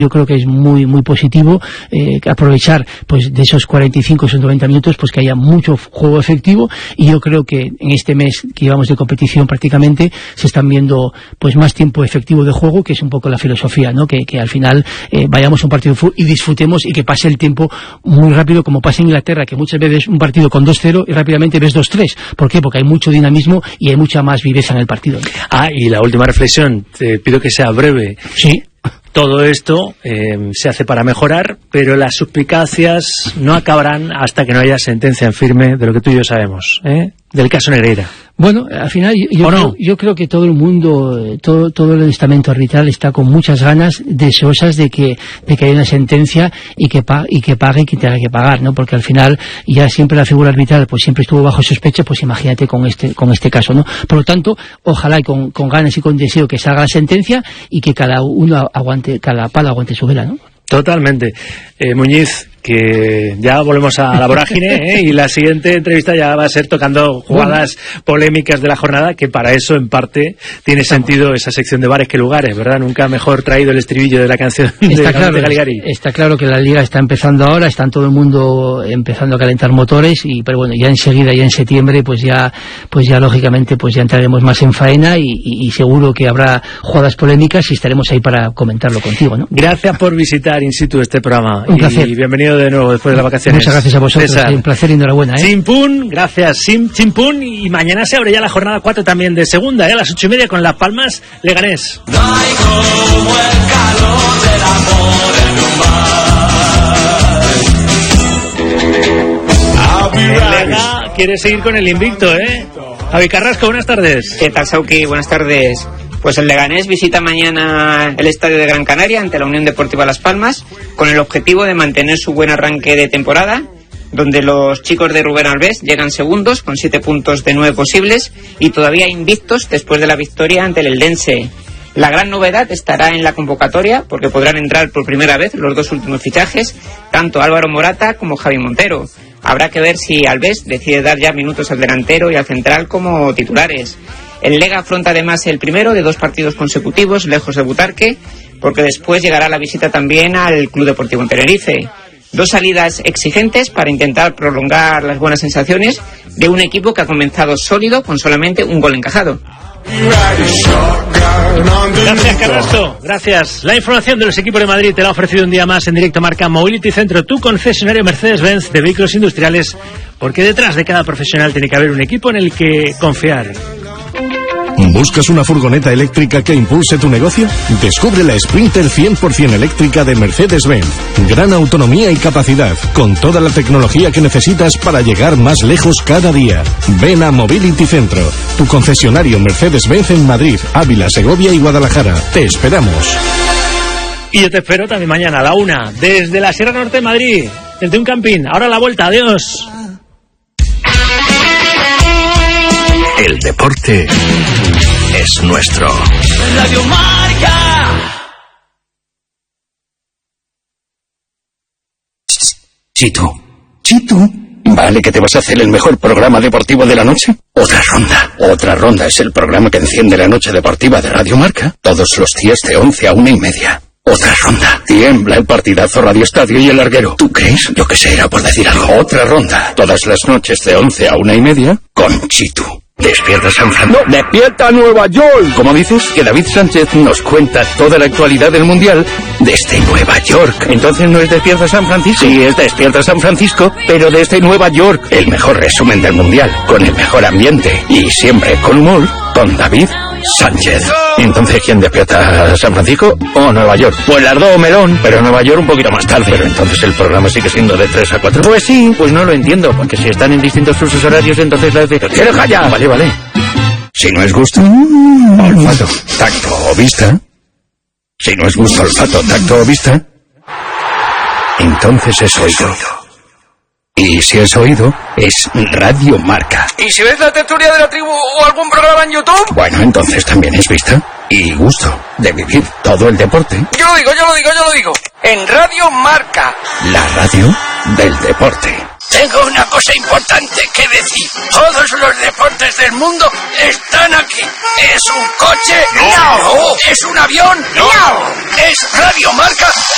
Yo creo que es muy muy positivo aprovechar pues de esos 45 o 90 minutos pues que haya mucho juego efectivo, y yo creo que en este mes que llevamos de competición prácticamente se están viendo pues más tiempo efectivo de juego, que es un poco la filosofía, ¿no? Que al final vayamos a un partido de fútbol y disfrutemos y que pase el tiempo muy rápido, como pasa en Inglaterra, que muchas veces un partido con 2-0 y rápidamente ves 2-3. ¿Por qué? Porque hay mucho dinamismo y hay mucha más viveza en el partido. Y la última reflexión, te pido que sea breve. Sí. Todo esto se hace para mejorar, pero las suspicacias no acabarán hasta que no haya sentencia en firme de lo que tú y yo sabemos, del caso Negreira. Bueno, al final yo creo que todo el mundo, todo el estamento arbitral está con muchas ganas, deseosas de que haya una sentencia y que pague quien tenga que pagar, ¿no? Porque al final ya siempre la figura arbitral pues siempre estuvo bajo sospecha, pues imagínate con este caso, ¿no? Por lo tanto, ojalá y con ganas y con deseo que salga la sentencia y que cada palo aguante su vela, ¿no? Totalmente. Muñiz, que ya volvemos a la vorágine, y la siguiente entrevista ya va a ser tocando jugadas polémicas de la jornada, que para eso en parte tiene sentido esa sección de bares que lugares, ¿verdad? Nunca mejor traído el estribillo de la canción de Caligari. Está claro que la liga está empezando ahora, están todo el mundo empezando a calentar motores, pero bueno, ya enseguida, ya en septiembre, pues ya lógicamente pues ya entraremos más en faena y seguro que habrá jugadas polémicas y estaremos ahí para comentarlo contigo, ¿no? Gracias por visitar in situ este programa. Un placer. Y bienvenido de nuevo después de las vacaciones. Muchas gracias a vosotros, César. un placer y enhorabuena. Chimpún, gracias Chimpún, y mañana se abre ya la jornada 4 también de segunda, a las 8:30 con Las Palmas Leganés. No hay como el calor del amor en un bar. El Lega quiere seguir con el invicto, Javi Carrasco, buenas tardes. ¿Qué tal, Sauki? Buenas tardes. Pues el Leganés visita mañana el estadio de Gran Canaria ante la Unión Deportiva Las Palmas, con el objetivo de mantener su buen arranque de temporada, donde los chicos de Rubén Albés llegan segundos con 7 puntos de 9 posibles y todavía invictos después de la victoria ante el Eldense. La gran novedad estará en la convocatoria, porque podrán entrar por primera vez los dos últimos fichajes, tanto Álvaro Morata como Javi Montero. Habrá que ver si Albés decide dar ya minutos al delantero y al central como titulares. El Lega afronta además el primero de 2 partidos consecutivos lejos de Butarque, porque después llegará la visita también al Club Deportivo Tenerife. 2 salidas exigentes para intentar prolongar las buenas sensaciones de un equipo que ha comenzado sólido con solamente un gol encajado. Gracias, Carrasco, gracias. La información de los equipos de Madrid te la ha ofrecido un día más en directo Marca Mobility Centro, tu concesionario Mercedes-Benz de vehículos industriales, porque detrás de cada profesional tiene que haber un equipo en el que confiar. ¿Buscas una furgoneta eléctrica que impulse tu negocio? Descubre la Sprinter 100% eléctrica de Mercedes-Benz. Gran autonomía y capacidad, con toda la tecnología que necesitas para llegar más lejos cada día. Ven a Mobility Centro, tu concesionario Mercedes-Benz en Madrid, Ávila, Segovia y Guadalajara. Te esperamos. Y yo te espero también mañana a la 1, desde la Sierra Norte de Madrid, desde un camping. Ahora la vuelta, adiós. El deporte es nuestro. Radio Marca. Chito. ¿Vale que te vas a hacer el mejor programa deportivo de la noche? Otra ronda es el programa que enciende la noche deportiva de Radio Marca todos los días de 11 a 1:30. Otra ronda. Tiembla el partidazo Radio Estadio y el larguero. ¿Tú crees? Yo que sé, era por decir algo. Otra ronda. Todas las noches de 11 a 1:30 con Chitu. Despierta San Francisco. ¡No! ¡Despierta Nueva York! Como dices, que David Sánchez nos cuenta toda la actualidad del Mundial desde Nueva York. Entonces no es Despierta San Francisco. Sí, es Despierta San Francisco, pero desde Nueva York. El mejor resumen del Mundial, con el mejor ambiente y siempre con humor, con David Sánchez. Entonces, ¿quién despierta? ¿San Francisco o Nueva York? Pues las dos, melón, pero Nueva York un poquito más tarde. Pero entonces el programa sigue siendo de 3 a 4. Pues sí, pues no lo entiendo, porque si están en distintos usos horarios, entonces las de... ¡Quiero callar! Vale. Si no es gusto, olfato, tacto o vista. Si no es gusto, olfato, tacto o vista, entonces es oído. Y si es oído, es Radio Marca. ¿Y si ves la tertulia de la tribu o algún programa en YouTube? Bueno, entonces también es vista y gusto de vivir todo el deporte. Yo lo digo. En Radio Marca. La radio del deporte. Tengo una cosa importante que decir. Todos los deportes del mundo están aquí. ¿Es un coche? No. ¿Es un avión? No. ¿Es Radio Marca?